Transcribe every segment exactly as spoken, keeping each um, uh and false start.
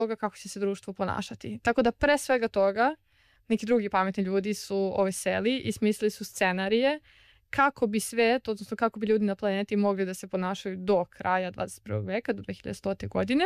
toga kako će se društvo ponašati. Tako da pre svega toga neki drugi pametni ljudi su ovaj seli i smislili su scenarije kako bi svet, odnosno kako bi ljudi na planeti mogli da se ponašaju do kraja dvadeset prvog veka, do dve hiljade stote. godine.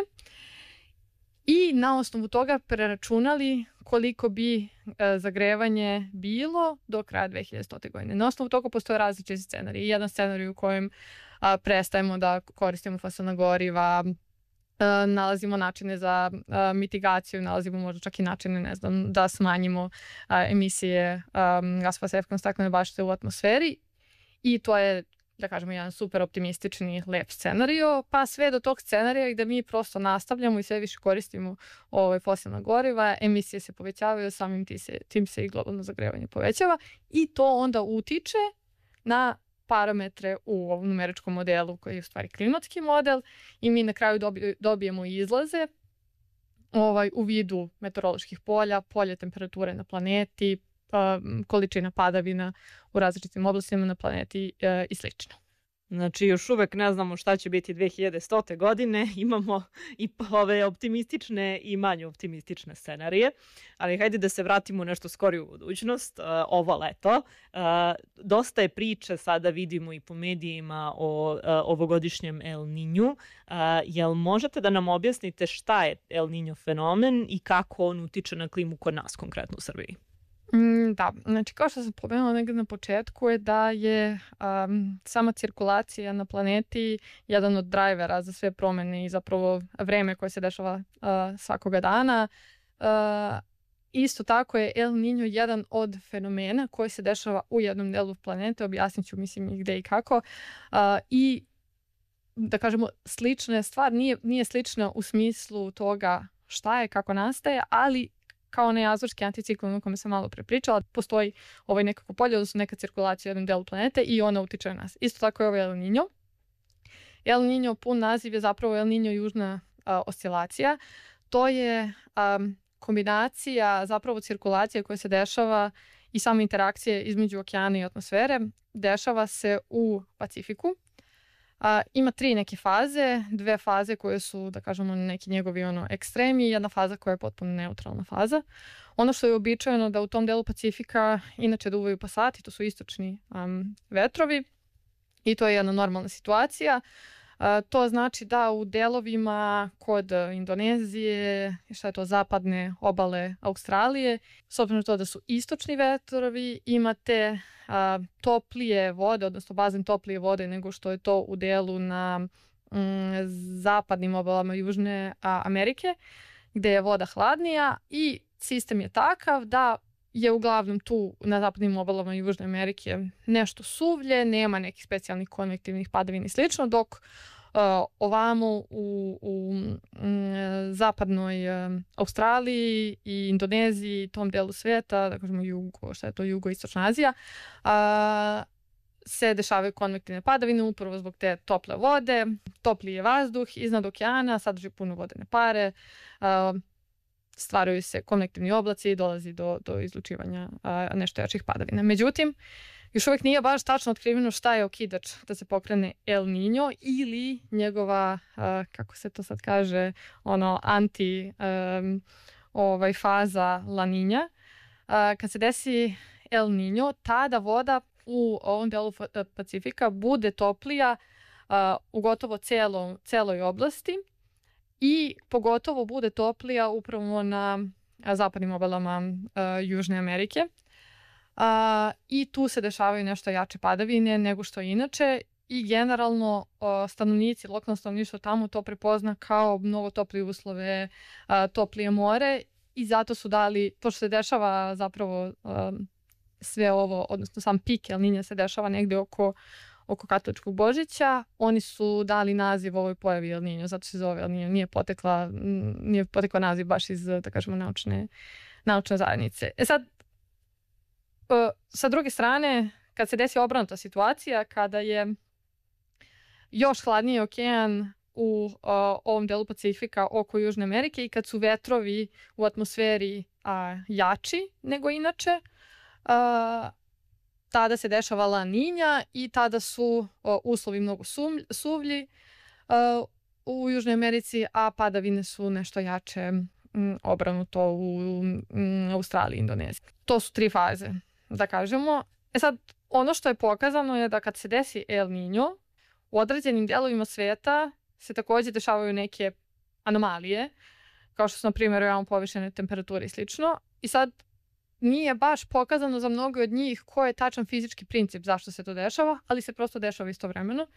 I na osnovu toga preračunali koliko bi e, zagrevanje bilo do kraja dve hiljade stote. godine. Na osnovu toga postoje različiti scenariji. Jedan scenarij u kojem a, prestajemo da koristimo fosilna goriva, a, nalazimo načine za a, mitigaciju, nalazimo možda čak i načine, ne znam, da smanjimo a, emisije a, gasova sa efektom staklene bašte u atmosferi. I to je, da kažemo, jedan super optimistični, lep scenario, pa sve do tog scenarija gde mi prosto nastavljamo i sve više koristimo ove fosilna goriva, emisije se povećavaju, samim tim se, tim se i globalno zagrevanje povećava i to onda utiče na parametre u ovom numeričkom modelu koji je u stvari klimatski model i mi na kraju dobi, dobijemo izlaze ovaj, u vidu meteoroloških polja, polje temperature na planeti, količina padavina u različitim oblastima na planeti e, i slično. Znači, još uvek ne znamo šta će biti dve hiljade stote. godine, imamo i ove optimistične i manje optimistične scenarije, ali hajde da se vratimo u nešto skoriju budućnost, uh, ovo leto. Uh, dosta je priče, sada vidimo i po medijima o uh, ovogodišnjem El Niñu. Uh, jel možete da nam objasnite šta je El Niño fenomen i kako on utiče na klimu kod nas, konkretno u Srbiji? Mm, da, znači kao što sam pomenula negdje na početku je da je um, sama cirkulacija na planeti jedan od drajvera za sve promjene i zapravo vreme koje se dešava uh, svakoga dana. Uh, isto tako je El Niño jedan od fenomena koji se dešava u jednom delu planete, objasnit ću mislim i gde i kako. Uh, I da kažemo slična stvar, nije, nije slična u smislu toga šta je, kako nastaje, ali kao onaj azorski anticiklon o kome sam malo prepričala, postoji ovaj nekako polje, odnosno neka cirkulacija u jednom delu planete i ona utiče na nas. Isto tako je ovaj El Niño. El Niño, pun naziv je zapravo El Niño južna a, oscilacija. To je a, kombinacija zapravo cirkulacije koja se dešava i samo interakcije između okeana i atmosfere. Dešava se u Pacifiku. A, ima tri neke faze, dve faze koje su, da kažemo, neki njegovi ono, ekstremi i jedna faza koja je potpuno neutralna faza. Ono što je uobičajeno da u tom delu Pacifika inače duvaju pasati, to su istočni um, vetrovi i to je jedna normalna situacija. Uh, to znači da u delovima kod Indonezije, šta je to, zapadne obale Australije, s obzirom na to da su istočni vetrovi, imate a, toplije vode, odnosno bazen toplije vode nego što je to u delu na mm, zapadnim obalama Južne a, Amerike, gde je voda hladnija i sistem je takav da je uglavnom tu na zapadnim obalama Južne Amerike nešto suvlje, nema nekih specijalnih konvektivnih padavina i slično, dok Uh, ovamo u, u m, zapadnoj um, Australiji i Indoneziji, tom delu sveta, da kažemo jugo, šta je to, jugoistočna Azija, uh, se dešavaju konvektivne padavine upravo zbog te tople vode, topli je vazduh iznad okeana, sadrži puno vodene pare, uh, stvaraju se konvektivni oblaci i dolazi do, do izlučivanja uh, nešto jačih padavina. Međutim, još uvijek nije baš tačno otkriveno šta je okidač da se pokrene El Niño ili njegova, uh, kako se to sad kaže, ono anti um, ovaj, faza La Niña. Uh, kad se desi El Niño, tada voda u ovom delu Pacifika bude toplija uh, u gotovo celo, celoj oblasti i pogotovo bude toplija upravo na zapadnim obalama uh, Južne Amerike. Uh, I tu se dešavaju nešto jače padavine nego što je inače i generalno uh, stanovnici, lokalno stanovništvo tamo to prepozna kao mnogo toplije uslove, uh, toplije more i zato su dali, to što se dešava zapravo um, sve ovo, odnosno sam pik El Niña se dešava negde oko, oko katoličkog Božića, oni su dali naziv ovoj pojavi El Niño, zato se zove El Niño, nije potekla, nije potekla naziv baš iz, da kažemo, naučne, naučne zajednice. E sad, Uh, sa druge strane, kad se desi obrnuta situacija, kada je još hladniji okean u uh, ovom delu Pacifika oko Južne Amerike i kad su vetrovi u atmosferi uh, jači nego inače, uh, tada se dešava La Niña i tada su uh, uslovi mnogo sum, suvlji. Uh, u Južnoj Americi, a padavine su nešto jače m, obranuto u m, Australiji i Indoneziji. To su tri faze, da kažemo. E sad, ono što je pokazano je da kad se desi El Niño, u određenim delovima sveta se takođe dešavaju neke anomalije, kao što su, na primjer, realno povišene temperature i slično. I sad, nije baš pokazano za mnogo od njih ko je tačan fizički princip zašto se to dešava, ali se prosto dešava istovremeno.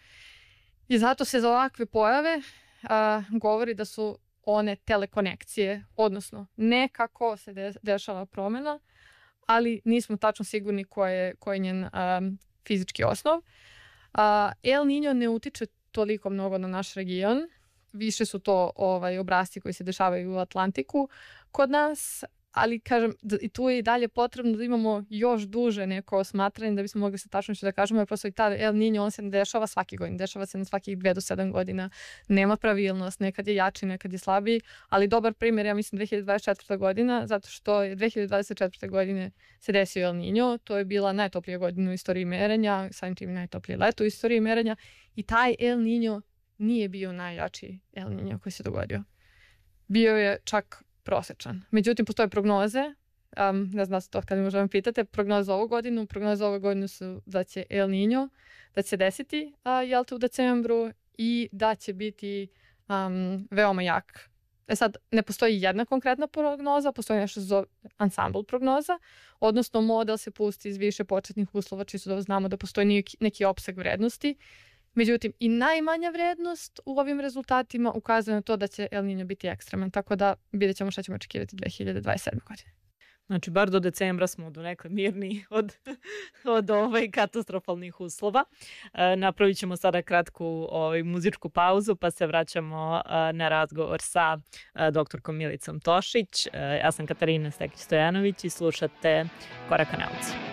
I zato se za ovakve pojave a, govori da su one telekonekcije, odnosno nekako se de, dešava promjena, ali nismo tačno sigurni koji je, ko je njen a, fizički osnov. A, El Niño ne utiče toliko mnogo na naš region. Više su to ovaj, obrasci koji se dešavaju u Atlantiku kod nas, ali kažem, i tu je i dalje potrebno da imamo još duže neko osmatranje da bismo mogli sa tačnošću da kažemo, jer prosto i ta El Niño, on se ne dešava svaki godin, dešava se na svakih dve do sedam godina, nema pravilnost, nekad je jači, nekad je slabiji, ali dobar primjer, ja mislim, dve hiljade dvadeset četvrta godina, zato što je dve hiljade dvadeset četvrte godine se desio El Niño, to je bila najtoplija godina u istoriji merenja, samim tim najtoplije leto u istoriji merenja, i taj El Niño nije bio najjači El Niño koji se dogodio. Bio je čak prosječan. Međutim, postoje prognoze, um, ne znam to kad možemo pitate, prognoze ovu godinu, prognoze ovu godinu su da će El Niño, da će se desiti uh, jel te u decembru i da će biti um, veoma jak. E sad, ne postoji jedna konkretna prognoza, postoji nešto zove ensemble prognoza, odnosno model se pusti iz više početnih uslova, čisto da znamo da postoji neki, neki opseg vrednosti. Međutim, i najmanja vrednost u ovim rezultatima ukazuje na to da će El Niño biti ekstreman, tako da vidjet ćemo šta ćemo očekivati dve hiljade dvadeset sedme. godine. Znači, bar do decembra smo donekle mirni od, od ovaj katastrofalnih uslova. E, napravit ćemo sada kratku ovaj, muzičku pauzu, pa se vraćamo e, na razgovor sa e, doktorkom Milicom Tošić. E, ja sam Katarina Stekić-Stojanović i slušate Korak ka nauci.